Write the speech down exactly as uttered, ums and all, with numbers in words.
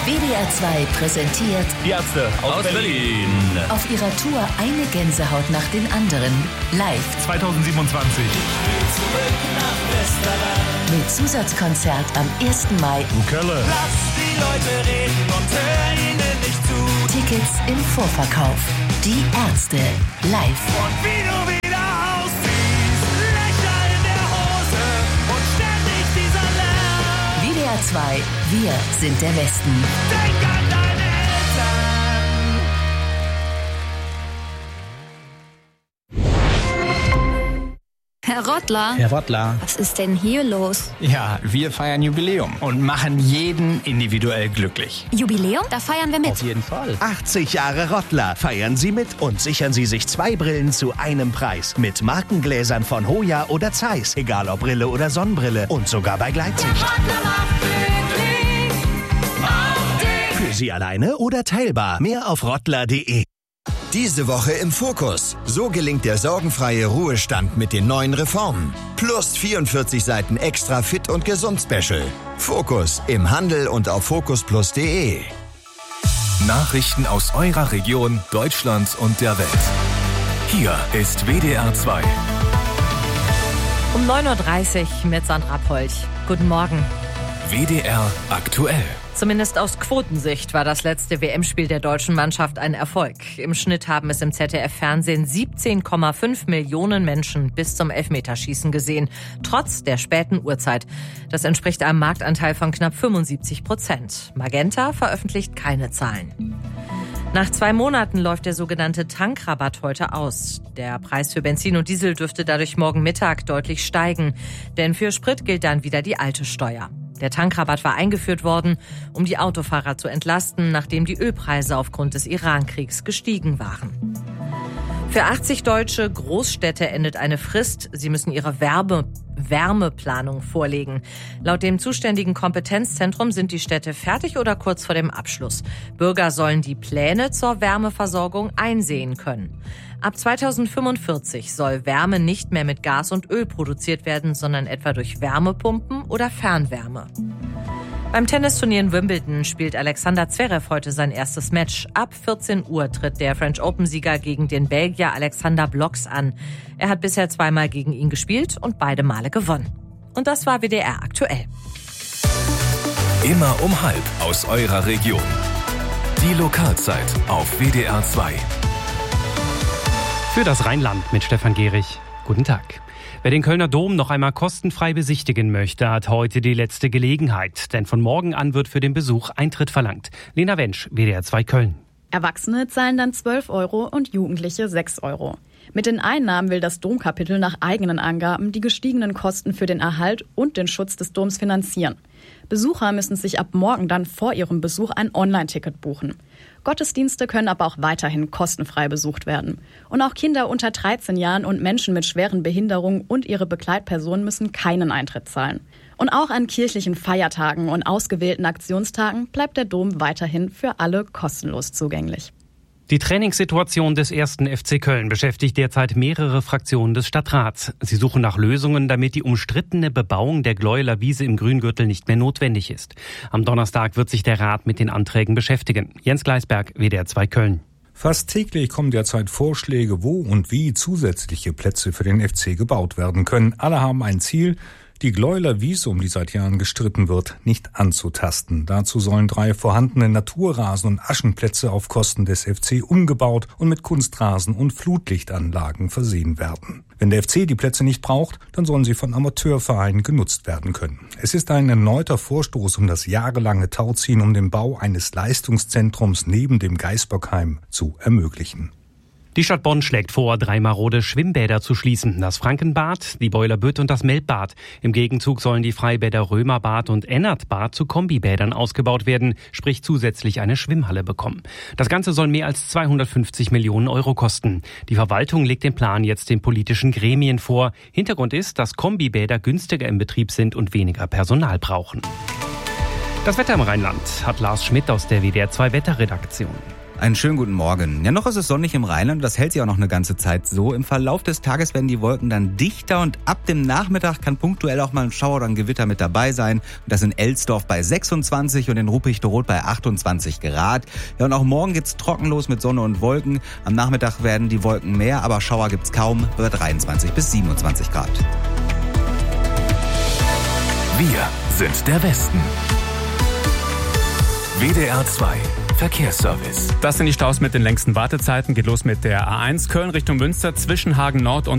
W D R zwei präsentiert Die Ärzte aus, aus Berlin. Berlin. Auf ihrer Tour eine Gänsehaut nach den anderen. Live zwanzig siebenundzwanzig. Zurück nach Westerland. Mit Zusatzkonzert am ersten Mai. Kölle. Lass die Leute reden und hör ihnen nicht zu. Tickets im Vorverkauf. Die Ärzte live. Und wie du wieder ausziehst, Löcher in der Hose und ständig dieser Lärm. W D R zwei, wir sind der Westen. Denk an deine Eltern. Herr Rottler. Herr Rottler. Was ist denn hier los? Ja, wir feiern Jubiläum und machen jeden individuell glücklich. Jubiläum? Da feiern wir mit. Auf jeden Fall. achtzig Jahre Rottler. Feiern Sie mit und sichern Sie sich zwei Brillen zu einem Preis. Mit Markengläsern von Hoya oder Zeiss. Egal ob Brille oder Sonnenbrille. Und sogar bei Gleitsicht. Für Sie alleine oder teilbar. Mehr auf rottler punkt de. Diese Woche im Fokus. So gelingt der sorgenfreie Ruhestand mit den neuen Reformen. Plus vierundvierzig Seiten extra Fit und Gesund Special. Fokus im Handel und auf fokus plus punkt de. Nachrichten aus eurer Region, Deutschland und der Welt. Hier ist W D R zwei. Um neun Uhr dreißig mit Sandra Polch. Guten Morgen. W D R aktuell. Zumindest aus Quotensicht war das letzte W M-Spiel der deutschen Mannschaft ein Erfolg. Im Schnitt haben es im Z D F-Fernsehen siebzehn Komma fünf Millionen Menschen bis zum Elfmeterschießen gesehen, trotz der späten Uhrzeit. Das entspricht einem Marktanteil von knapp fünfundsiebzig Prozent. Magenta veröffentlicht keine Zahlen. Nach zwei Monaten läuft der sogenannte Tankrabatt heute aus. Der Preis für Benzin und Diesel dürfte dadurch morgen Mittag deutlich steigen. Denn für Sprit gilt dann wieder die alte Steuer. Der Tankrabatt war eingeführt worden, um die Autofahrer zu entlasten, nachdem die Ölpreise aufgrund des Iran-Kriegs gestiegen waren. Für achtzig deutsche Großstädte endet eine Frist. Sie müssen ihre Werbe Wärmeplanung vorlegen. Laut dem zuständigen Kompetenzzentrum sind die Städte fertig oder kurz vor dem Abschluss. Bürger sollen die Pläne zur Wärmeversorgung einsehen können. Ab zweitausendfünfundvierzig soll Wärme nicht mehr mit Gas und Öl produziert werden, sondern etwa durch Wärmepumpen oder Fernwärme. Beim Tennisturnier in Wimbledon spielt Alexander Zverev heute sein erstes Match. Ab vierzehn Uhr tritt der French Open-Sieger gegen den Belgier Alexander Blocks an. Er hat bisher zweimal gegen ihn gespielt und beide Male gewonnen. Und das war W D R aktuell. Immer um halb aus eurer Region. Die Lokalzeit auf W D R zwei. Für das Rheinland mit Stefan Gehrig. Guten Tag. Wer den Kölner Dom noch einmal kostenfrei besichtigen möchte, hat heute die letzte Gelegenheit. Denn von morgen an wird für den Besuch Eintritt verlangt. Lena Wensch, W D R zwei Köln. Erwachsene zahlen dann zwölf Euro und Jugendliche sechs Euro. Mit den Einnahmen will das Domkapitel nach eigenen Angaben die gestiegenen Kosten für den Erhalt und den Schutz des Doms finanzieren. Besucher müssen sich ab morgen dann vor ihrem Besuch ein Online-Ticket buchen. Gottesdienste können aber auch weiterhin kostenfrei besucht werden. Und auch Kinder unter dreizehn Jahren und Menschen mit schweren Behinderungen und ihre Begleitpersonen müssen keinen Eintritt zahlen. Und auch an kirchlichen Feiertagen und ausgewählten Aktionstagen bleibt der Dom weiterhin für alle kostenlos zugänglich. Die Trainingssituation des ersten F C Köln beschäftigt derzeit mehrere Fraktionen des Stadtrats. Sie suchen nach Lösungen, damit die umstrittene Bebauung der Gleueler Wiese im Grüngürtel nicht mehr notwendig ist. Am Donnerstag wird sich der Rat mit den Anträgen beschäftigen. Jens Gleisberg, W D R zwei Köln. Fast täglich kommen derzeit Vorschläge, wo und wie zusätzliche Plätze für den F C gebaut werden können. Alle haben ein Ziel: die Gleueler Wiese, um die seit Jahren gestritten wird, nicht anzutasten. Dazu sollen drei vorhandene Naturrasen- und Aschenplätze auf Kosten des F C umgebaut und mit Kunstrasen und Flutlichtanlagen versehen werden. Wenn der F C die Plätze nicht braucht, dann sollen sie von Amateurvereinen genutzt werden können. Es ist ein erneuter Vorstoß um das jahrelange Tauziehen, um den Bau eines Leistungszentrums neben dem Gaisbockheim zu ermöglichen. Die Stadt Bonn schlägt vor, drei marode Schwimmbäder zu schließen. Das Frankenbad, die Boilerbütt und das Melbbad. Im Gegenzug sollen die Freibäder Römerbad und Ennertbad zu Kombibädern ausgebaut werden, sprich zusätzlich eine Schwimmhalle bekommen. Das Ganze soll mehr als zweihundertfünfzig Millionen Euro kosten. Die Verwaltung legt den Plan jetzt den politischen Gremien vor. Hintergrund ist, dass Kombibäder günstiger im Betrieb sind und weniger Personal brauchen. Das Wetter im Rheinland hat Lars Schmidt aus der W D R zwei Wetterredaktion. Einen schönen guten Morgen. Ja, noch ist es sonnig im Rheinland und das hält sich auch noch eine ganze Zeit so. Im Verlauf des Tages werden die Wolken dann dichter und ab dem Nachmittag kann punktuell auch mal ein Schauer oder ein Gewitter mit dabei sein. Und das in Elsdorf bei sechsundzwanzig und in Ruprecht-Roth bei achtundzwanzig Grad. Ja, und auch morgen geht's trocken los mit Sonne und Wolken. Am Nachmittag werden die Wolken mehr, aber Schauer gibt's kaum, bei dreiundzwanzig bis siebenundzwanzig Grad. Wir sind der Westen. W D R zwei Verkehrsservice. Das sind die Staus mit den längsten Wartezeiten. Geht los mit der A eins Köln Richtung Münster zwischen Hagen Nord und